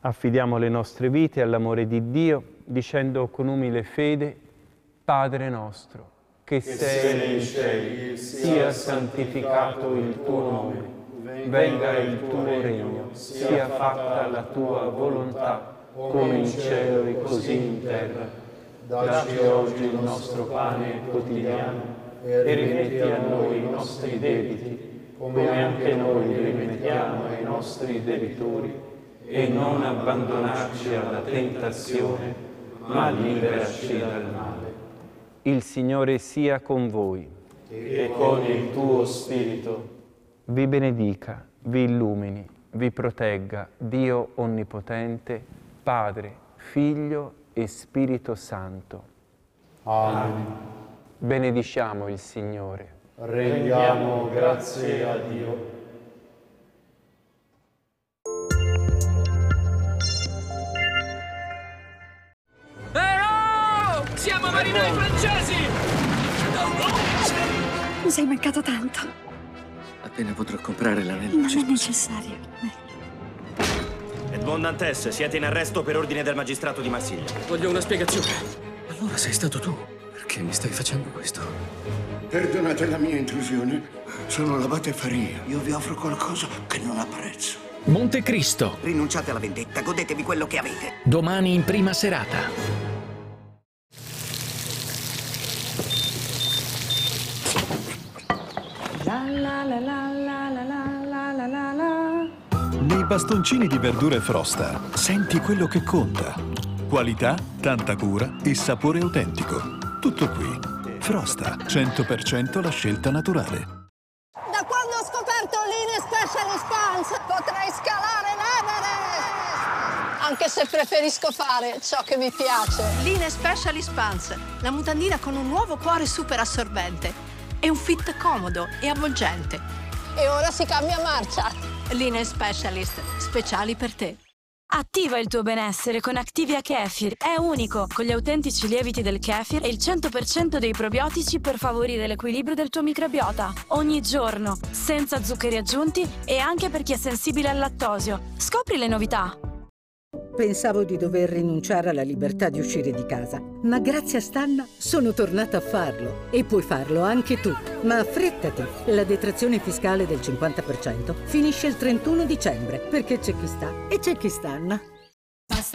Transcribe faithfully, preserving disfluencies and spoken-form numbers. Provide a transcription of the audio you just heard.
Affidiamo le nostre vite all'amore di Dio, dicendo con umile fede: Padre nostro, che sei nei cieli, sia santificato il tuo nome, venga il tuo regno, sia fatta la tua volontà, come in cielo e così in terra. Dacci oggi il nostro pane quotidiano e rimetti a noi i nostri debiti, come anche noi rimettiamo ai nostri debitori, e non abbandonarci alla tentazione, ma liberaci dal male. Il Signore sia con voi. E con il tuo spirito. Vi benedica, vi illumini, vi protegga Dio Onnipotente, Padre, Figlio e Spirito Santo. Amen. Benediciamo il Signore. Rendiamo grazie a Dio. Siamo marinai francesi! Mi sei mancato tanto. Appena potrò comprare l'anello. Non è necessario. Edmond Dantes, siete in arresto per ordine del magistrato di Marsiglia. Voglio una spiegazione. Allora sei stato tu. Perché mi stai facendo questo? Perdonate la mia intrusione. Sono l'abate Faria. Io vi offro qualcosa che non apprezzo. Montecristo. Rinunciate alla vendetta, godetevi quello che avete. Domani in prima serata. Nei bastoncini di verdure Frosta senti quello che conta. Qualità, tanta cura e sapore autentico. Tutto qui. Frosta, cento per cento la scelta naturale. Da quando ho scoperto l'Ine Special Spans potrei scalare l'Everest! Anche se preferisco fare ciò che mi piace. L'Ine Special Spans, la mutandina con un nuovo cuore super assorbente. È un fit comodo e avvolgente. E ora si cambia marcia. Line Specialist, speciali per te. Attiva il tuo benessere con Activia Kefir. È unico, con gli autentici lieviti del kefir e il cento per cento dei probiotici per favorire l'equilibrio del tuo microbiota. Ogni giorno, senza zuccheri aggiunti e anche per chi è sensibile al lattosio. Scopri le novità. Pensavo di dover rinunciare alla libertà di uscire di casa, ma grazie a Stanna sono tornata a farlo. E puoi farlo anche tu. Ma affrettati! La detrazione fiscale del cinquanta per cento finisce il trentuno dicembre, perché c'è chi sta e c'è chi Stanna.